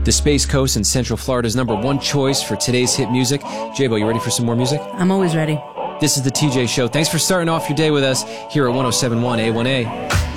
the Space Coast and Central Florida's #1 choice for today's hit music. J-Bo, you ready for some more music? I'm always ready. This is the TJ Show. Thanks for starting off your day with us here at 107.1 A1A.